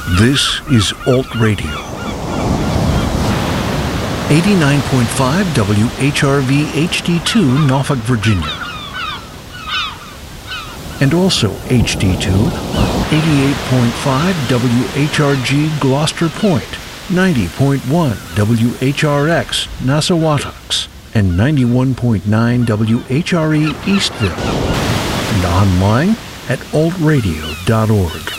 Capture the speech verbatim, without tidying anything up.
This is Alt Radio. eighty-nine point five W H R V H D two, Norfolk, Virginia. And also H D two on eighty-eight point five W H R G, Gloucester Point, ninety point one W H R X, Nassawatucks, and ninety-one point nine W H R E, Eastville. And online at alt radio dot org.